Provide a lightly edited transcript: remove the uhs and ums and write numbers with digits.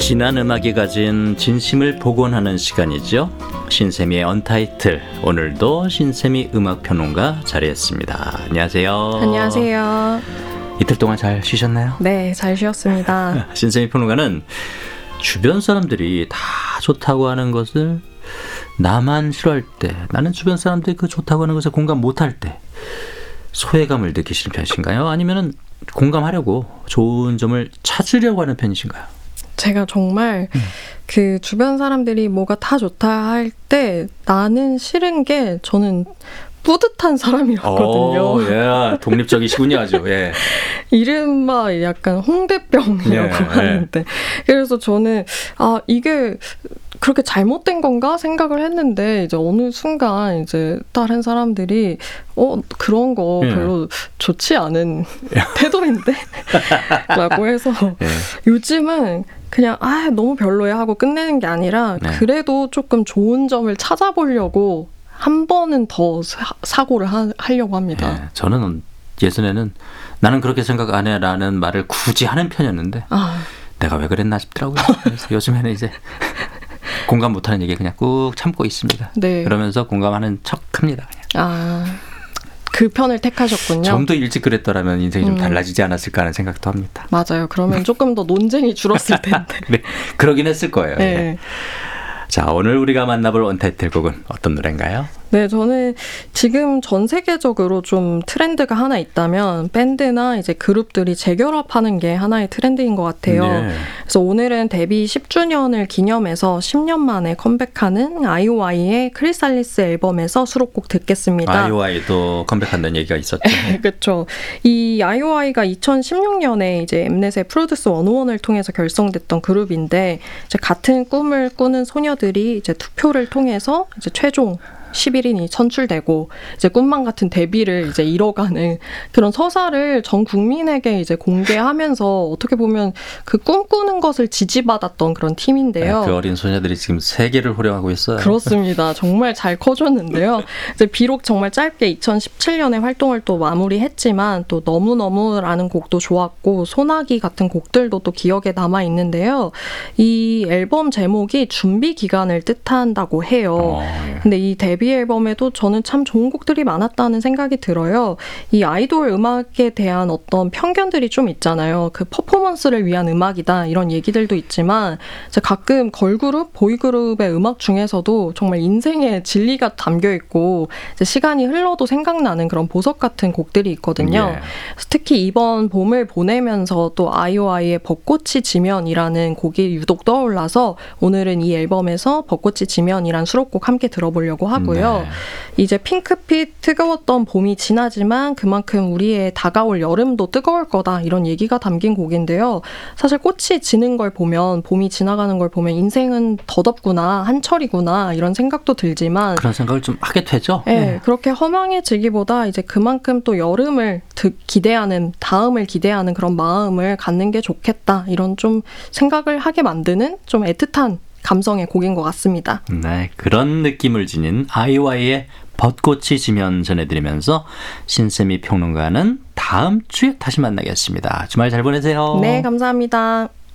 진한 음악이 가진 진심을 복원하는 시간이죠. 신세미의 언타이틀. 오늘도 신세미 음악평론가 자리했습니다. 안녕하세요. 안녕하세요. 이틀 동안 잘 쉬셨나요? 네, 잘 쉬었습니다. 신세미 평론가는 주변 사람들이 다 좋다고 하는 것을 나만 싫어할 때, 나는 주변 사람들이 그 좋다고 하는 것에 공감 못할 때 소외감을 느끼시는 편이신가요? 아니면 공감하려고 좋은 점을 찾으려고 하는 편이신가요? 제가 정말 그 주변 사람들이 뭐가 다 좋다 할 때 나는 싫은 게 저는 뿌듯한 사람이었거든요. 예, 독립적이시군요, 아주. 예. 이른바 약간 홍대병이라고 예, 하는데. 그래서 저는 이게 그렇게 잘못된 건가 생각을 했는데 이제 어느 순간 이제 다른 사람들이 그런 거 별로 좋지 않은 태도인데 라고 해서 요즘은 그냥 너무 별로야 하고 끝내는 게 아니라 그래도 조금 좋은 점을 찾아보려고 한 번은 더 사고를 하려고 합니다. 저는 예전에는 나는 그렇게 생각 안 해라는 말을 굳이 하는 편이었는데 내가 왜 그랬나 싶더라고요. 그래서 요즘에는 이제 공감 못하는 얘기 그냥 꾹 참고 있습니다. 네. 그러면서 공감하는 척합니다. 그 편을 택하셨군요. 좀 더 일찍 그랬더라면 인생이 좀 달라지지 않았을까 하는 생각도 합니다. 맞아요. 그러면 조금 더 논쟁이 줄었을 텐데. 네, 그러긴 했을 거예요. 네. 네. 자, 오늘 우리가 만나볼 언타이틀 곡은 어떤 노래인가요? 네, 저는 지금 전 세계적으로 좀 트렌드가 하나 있다면 밴드나 이제 그룹들이 재결합하는 게 하나의 트렌드인 것 같아요. 네. 그래서 오늘은 데뷔 10주년을 기념해서 10년 만에 컴백하는 아이오아이의 크리살리스 앨범에서 수록곡 듣겠습니다. 아이오아이도 컴백한다는 얘기가 있었죠. 그렇죠. 이 아이오아이가 2016년에 이제 엠넷의 프로듀스 101을 통해서 결성됐던 그룹인데 이제 같은 꿈을 꾸는 소녀들이 이제 투표를 통해서 이제 최종 11인이 선출되고 이제 꿈만 같은 데뷔를 이제 이뤄가는 그런 서사를 전 국민에게 이제 공개하면서 어떻게 보면 그 꿈꾸는 것을 지지받았던 그런 팀인데요. 그 어린 소녀들이 지금 세계를 호령하고 있어요. 그렇습니다. 정말 잘 커줬는데요. 이제 비록 정말 짧게 2017년에 활동을 또 마무리했지만 또 너무너무라는 곡도 좋았고 소나기 같은 곡들도 또 기억에 남아 있는데요. 이 앨범 제목이 준비 기간을 뜻한다고 해요. 근데 이 데뷔 앨범에도 저는 참 좋은 곡들이 많았다는 생각이 들어요. 이 아이돌 음악에 대한 어떤 편견들이 좀 있잖아요. 그 퍼포먼스를 위한 음악이다 이런 얘기들도 있지만 가끔 걸그룹, 보이그룹의 음악 중에서도 정말 인생의 진리가 담겨 있고 시간이 흘러도 생각나는 그런 보석 같은 곡들이 있거든요. 특히 이번 봄을 보내면서 또 아이오아이의 벚꽃이 지면이라는 곡이 유독 떠올라서 오늘은 이 앨범에서 벚꽃이 지면이란 수록곡 함께 들어보려고 하고요. 이제 핑크빛 뜨거웠던 봄이 지나지만 그만큼 우리의 다가올 여름도 뜨거울 거다 이런 얘기가 담긴 곡인데요. 사실 꽃이 지는 걸 보면 봄이 지나가는 걸 보면 인생은 덧없구나 한철이구나 이런 생각도 들지만 그런 생각을 좀 하게 되죠. 네, 그렇게 허망해지기보다 이제 그만큼 또 여름을 기대하는 다음을 기대하는 그런 마음을 갖는 게 좋겠다 이런 좀 생각을 하게 만드는 좀 애틋한 감성의 곡인 것 같습니다. 네, 그런 느낌을 지닌 아이오아이의 벚꽃이 지면 전해드리면서 신세미 평론가는 다음 주에 다시 만나겠습니다. 주말 잘 보내세요. 네, 감사합니다.